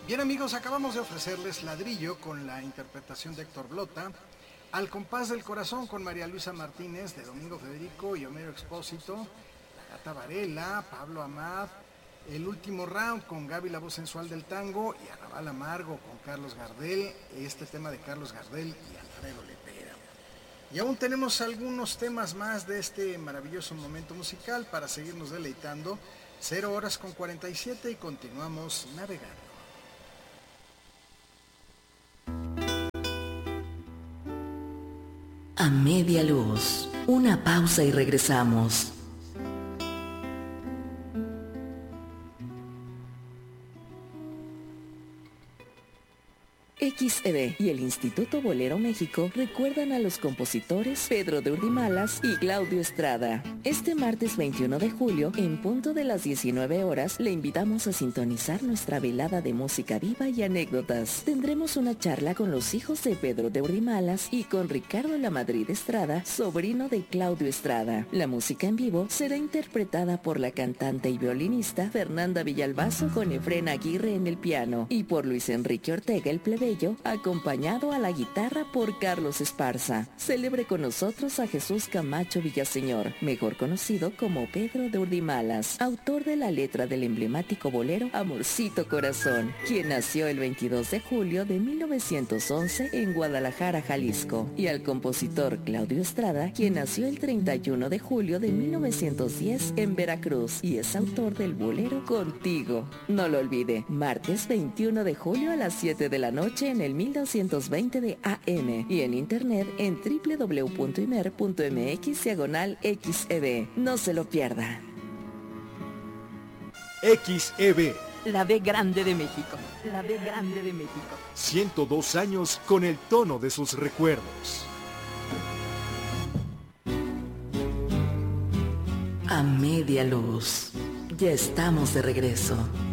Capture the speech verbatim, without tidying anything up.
Bien amigos, acabamos de ofrecerles Ladrillo con la interpretación de Héctor Blota, Al compás del corazón con María Luisa Martínez de Domingo Federico y Homero Expósito, La Gata Varela, Pablo Amad, El último round con Gaby la voz sensual del tango y Arrabal Amargo con Carlos Gardel, este tema de Carlos Gardel y Alfredo Lepera. Y aún tenemos algunos temas más de este maravilloso momento musical para seguirnos deleitando. Cero horas con cuarenta y siete y continuamos navegando. A media luz, una pausa y regresamos. X E D y el Instituto Bolero México recuerdan a los compositores Pedro de Urdimalas y Claudio Estrada. Este martes veintiuno de julio, en punto de las diecinueve horas, le invitamos a sintonizar nuestra velada de música viva y anécdotas. Tendremos una charla con los hijos de Pedro de Urdimalas y con Ricardo Lamadrid Estrada, sobrino de Claudio Estrada. La música en vivo será interpretada por la cantante y violinista Fernanda Villalbazo con Efrén Aguirre en el piano y por Luis Enrique Ortega el plebeyo, acompañado a la guitarra por Carlos Esparza. Celebre con nosotros a Jesús Camacho Villaseñor, mejor conocido como Pedro de Urdimalas, autor de la letra del emblemático bolero Amorcito Corazón, quien nació el veintidós de julio de mil novecientos once en Guadalajara, Jalisco, y al compositor Claudio Estrada, quien nació el treinta y uno de julio de mil novecientos diez en Veracruz y es autor del bolero Contigo. No lo olvide, martes veintiuno de julio a las siete de la noche en el mil doscientos veinte de A M y en internet en doble u doble u doble u punto imer punto eme equis diagonal X E B. No se lo pierda. X E B. La B grande de México. La B grande de México. ciento dos años con el tono de sus recuerdos. A media luz. Ya estamos de regreso.